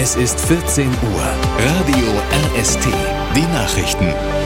Es ist 14 Uhr. Radio RST. Die Nachrichten.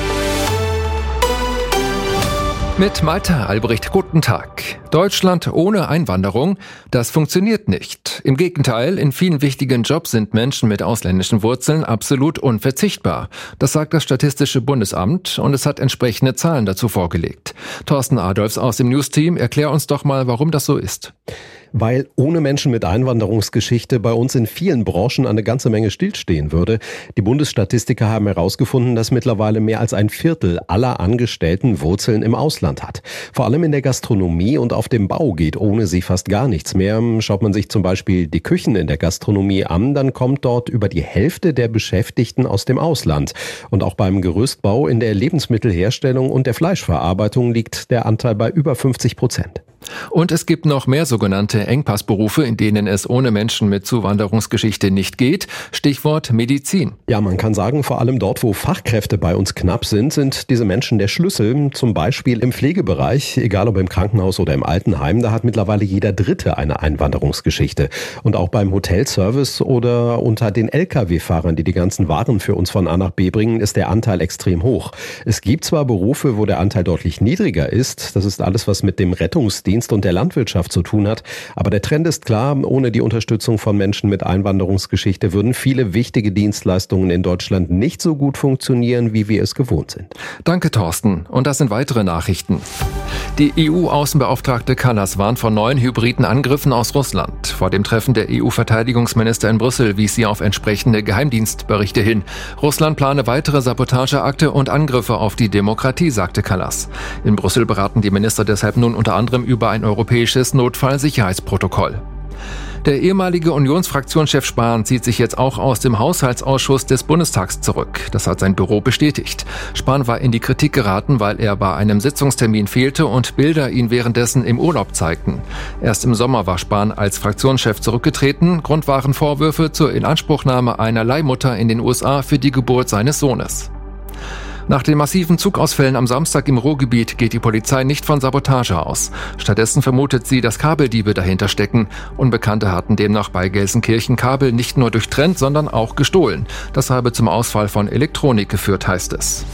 Mit Malte Albrecht, guten Tag. Deutschland ohne Einwanderung, das funktioniert nicht. Im Gegenteil, in vielen wichtigen Jobs sind Menschen mit ausländischen Wurzeln absolut unverzichtbar. Das sagt das Statistische Bundesamt und es hat entsprechende Zahlen dazu vorgelegt. Thorsten Adolfs aus dem News-Team, erklär uns doch mal, warum das so ist. Weil ohne Menschen mit Einwanderungsgeschichte bei uns in vielen Branchen eine ganze Menge stillstehen würde. Die Bundesstatistiker haben herausgefunden, dass mittlerweile mehr als ein Viertel aller Angestellten Wurzeln im Ausland hat. Vor allem in der Gastronomie und auf dem Bau geht ohne sie fast gar nichts mehr. Schaut man sich zum Beispiel die Küchen in der Gastronomie an, dann kommt dort über die Hälfte der Beschäftigten aus dem Ausland. Und auch beim Gerüstbau, in der Lebensmittelherstellung und der Fleischverarbeitung liegt der Anteil bei über 50%. Und es gibt noch mehr sogenannte Engpassberufe, in denen es ohne Menschen mit Zuwanderungsgeschichte nicht geht. Stichwort Medizin. Ja, man kann sagen, vor allem dort, wo Fachkräfte bei uns knapp sind diese Menschen der Schlüssel. Zum Beispiel im Pflegebereich, egal ob im Krankenhaus oder im Altenheim, da hat mittlerweile jeder Dritte eine Einwanderungsgeschichte. Und auch beim Hotelservice oder unter den Lkw-Fahrern, die ganzen Waren für uns von A nach B bringen, ist der Anteil extrem hoch. Es gibt zwar Berufe, wo der Anteil deutlich niedriger ist. Das ist alles, was mit dem Rettungsdienst und der Landwirtschaft zu tun hat. Aber der Trend ist klar, ohne die Unterstützung von Menschen mit Einwanderungsgeschichte würden viele wichtige Dienstleistungen in Deutschland nicht so gut funktionieren, wie wir es gewohnt sind. Danke, Thorsten. Und das sind weitere Nachrichten. Die EU-Außenbeauftragte Kallas warnt vor neuen hybriden Angriffen aus Russland. Vor dem Treffen der EU-Verteidigungsminister in Brüssel wies sie auf entsprechende Geheimdienstberichte hin. Russland plane weitere Sabotageakte und Angriffe auf die Demokratie, sagte Kallas. In Brüssel beraten die Minister deshalb nun unter anderem über ein europäisches Notfallsicherheitsprotokoll. Der ehemalige Unionsfraktionschef Spahn zieht sich jetzt auch aus dem Haushaltsausschuss des Bundestags zurück. Das hat sein Büro bestätigt. Spahn war in die Kritik geraten, weil er bei einem Sitzungstermin fehlte und Bilder ihn währenddessen im Urlaub zeigten. Erst im Sommer war Spahn als Fraktionschef zurückgetreten. Grund waren Vorwürfe zur Inanspruchnahme einer Leihmutter in den USA für die Geburt seines Sohnes. Nach den massiven Zugausfällen am Samstag im Ruhrgebiet geht die Polizei nicht von Sabotage aus. Stattdessen vermutet sie, dass Kabeldiebe dahinter stecken. Unbekannte hatten demnach bei Gelsenkirchen Kabel nicht nur durchtrennt, sondern auch gestohlen. Das habe zum Ausfall von Elektronik geführt, heißt es.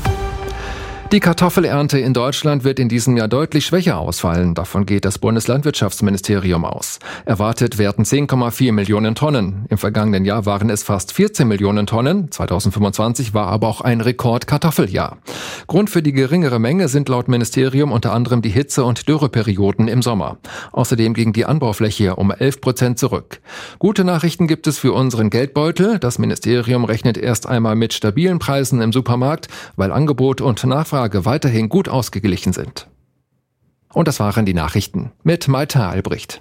Die Kartoffelernte in Deutschland wird in diesem Jahr deutlich schwächer ausfallen. Davon geht das Bundeslandwirtschaftsministerium aus. Erwartet werden 10,4 Millionen Tonnen. Im vergangenen Jahr waren es fast 14 Millionen Tonnen. 2025 war aber auch ein Rekord-Kartoffeljahr. Grund für die geringere Menge sind laut Ministerium unter anderem die Hitze- und Dürreperioden im Sommer. Außerdem ging die Anbaufläche um 11% zurück. Gute Nachrichten gibt es für unseren Geldbeutel. Das Ministerium rechnet erst einmal mit stabilen Preisen im Supermarkt, weil Angebot und Nachfrage weiterhin gut ausgeglichen sind. Und das waren die Nachrichten mit Malte Albrecht.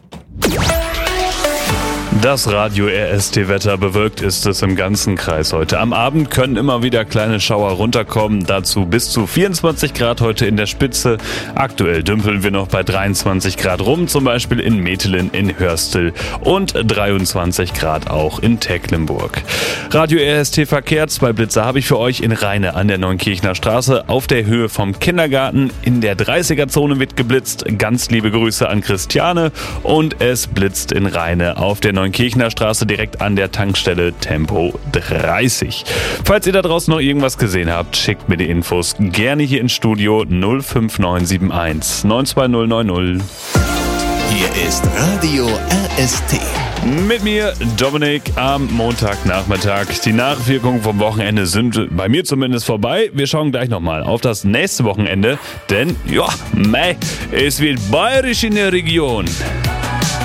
Das Radio RST-Wetter, bewölkt ist es im ganzen Kreis heute. Am Abend können immer wieder kleine Schauer runterkommen, dazu bis zu 24 Grad heute in der Spitze. Aktuell dümpeln wir noch bei 23 Grad rum, zum Beispiel in Metelen, in Hörstel und 23 Grad auch in Tecklenburg. Radio RST Verkehr, 2 Blitze habe ich für euch in Rheine an der Neunkirchner Straße auf der Höhe vom Kindergarten. In der 30er-Zone wird geblitzt. Ganz liebe Grüße an Christiane. Und es blitzt in Rheine auf der Neunkirchner Straße direkt an der Tankstelle Tempo 30. Falls ihr da draußen noch irgendwas gesehen habt, schickt mir die Infos gerne hier ins Studio 05971 92090. Hier ist Radio RST. Mit mir, Dominik, am Montagnachmittag. Die Nachwirkungen vom Wochenende sind bei mir zumindest vorbei. Wir schauen gleich nochmal auf das nächste Wochenende, denn, es wird bayerisch in der Region.